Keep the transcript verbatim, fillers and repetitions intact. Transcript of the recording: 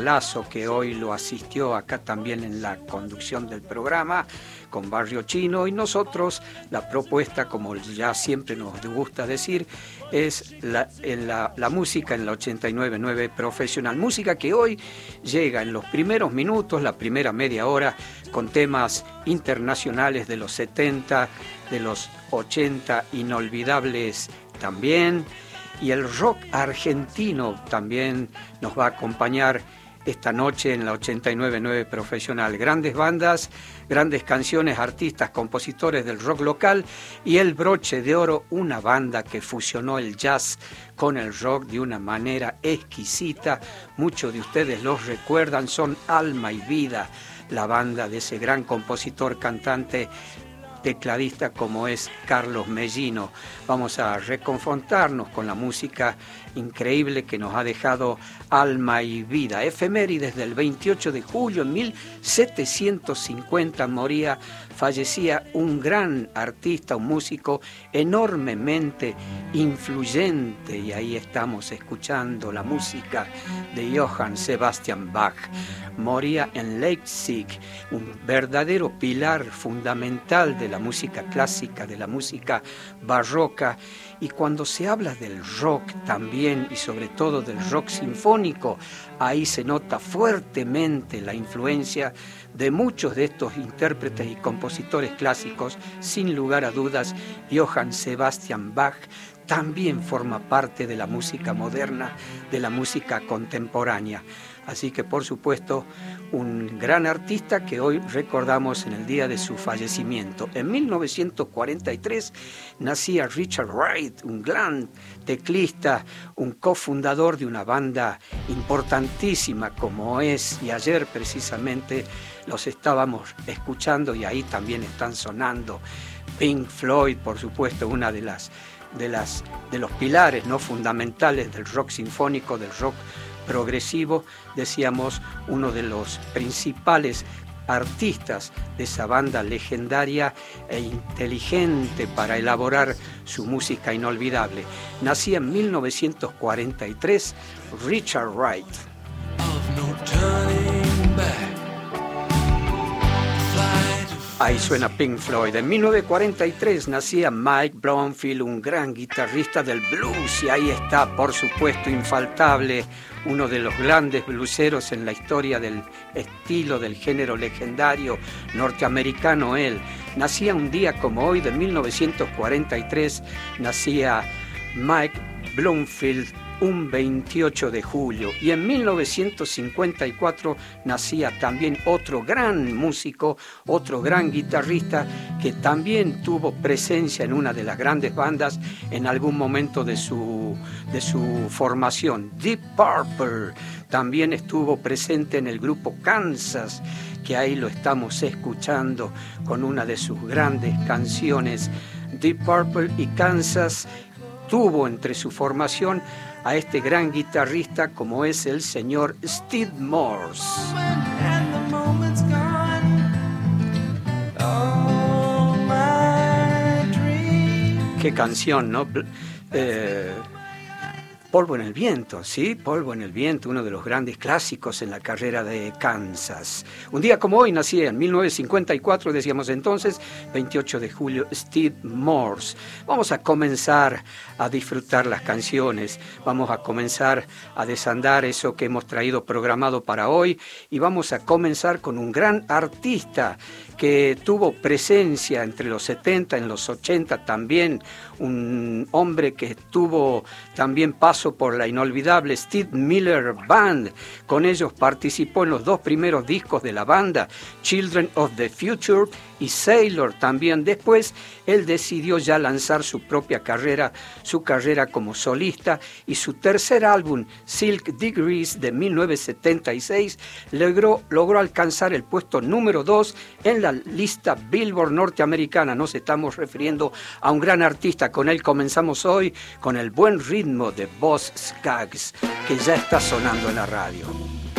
Lazo, que hoy lo asistió acá también en la conducción del programa con Barrio Chino, y nosotros la propuesta, como ya siempre nos gusta decir, es la, en la, la música en la ochenta y nueve punto nueve Profesional, música que hoy llega en los primeros minutos, la primera media hora, con temas internacionales de los setenta, de los ochenta, inolvidables también, y el rock argentino también nos va a acompañar esta noche en la ochenta y nueve punto nueve Profesional. Grandes bandas, grandes canciones, artistas, compositores del rock local, y el broche de oro, una banda que fusionó el jazz con el rock de una manera exquisita. Muchos de ustedes los recuerdan, son Alma y Vida, la banda de ese gran compositor, cantante, tecladista como es Carlos Mellino. Vamos a reconfrontarnos con la música increíble que nos ha dejado Alma y Vida. Efemérides del veintiocho de julio de mil setecientos cincuenta moría, fallecía un gran artista, un músico enormemente influyente, y ahí estamos escuchando la música de Johann Sebastian Bach. Moría en Leipzig, un verdadero pilar fundamental de la música clásica, de la música barroca. Y cuando se habla del rock también, y sobre todo del rock sinfónico, ahí se nota fuertemente la influencia de muchos de estos intérpretes y compositores clásicos. Sin lugar a dudas, Johann Sebastian Bach también forma parte de la música moderna, de la música contemporánea. Así que, por supuesto, un gran artista que hoy recordamos en el día de su fallecimiento. En mil novecientos cuarenta y tres nacía Richard Wright, un gran teclista, un cofundador de una banda importantísima como es, y ayer precisamente los estábamos escuchando y ahí también están sonando, Pink Floyd, por supuesto, una de las de las de los pilares no fundamentales del rock sinfónico, del rock progresivo. Decíamos, uno de los principales artistas de esa banda legendaria e inteligente para elaborar su música inolvidable. Nacía en mil novecientos cuarenta y tres Richard Wright. Ahí suena Pink Floyd. En mil novecientos cuarenta y tres nacía Mike Bloomfield, un gran guitarrista del blues, y ahí está, por supuesto, infaltable, uno de los grandes blueseros en la historia del estilo, del género legendario norteamericano. Él nacía un día como hoy de mil novecientos cuarenta y tres, nacía Mike Bloomfield un veintiocho de julio, y en mil novecientos cincuenta y cuatro nacía también otro gran músico, otro gran guitarrista que también tuvo presencia en una de las grandes bandas en algún momento de su, de su formación. Deep Purple también estuvo presente en el grupo Kansas, que ahí lo estamos escuchando con una de sus grandes canciones. Deep Purple y Kansas tuvo entre su formación a este gran guitarrista como es el señor Steve Morse. Qué canción, ¿no? Eh, Polvo en el viento, ¿sí? Polvo en el viento, uno de los grandes clásicos en la carrera de Kansas. Un día como hoy nacía en mil novecientos cincuenta y cuatro, decíamos entonces, veintiocho de julio, Steve Morse. Vamos a comenzar a disfrutar las canciones, vamos a comenzar a desandar eso que hemos traído programado para hoy, y vamos a comenzar con un gran artista que tuvo presencia entre los setenta, en los ochenta también, un hombre que tuvo también paso por la inolvidable Steve Miller Band. Con ellos participó en los dos primeros discos de la banda, Children of the Future y Sailor. También después él decidió ya lanzar su propia carrera, su carrera como solista, y su tercer álbum, Silk Degrees, de mil novecientos setenta y seis, logró, logró alcanzar el puesto número dos en la lista Billboard norteamericana. Nos estamos refiriendo a un gran artista. Con él comenzamos hoy con el buen ritmo de Boz Scaggs, que ya está sonando en la radio.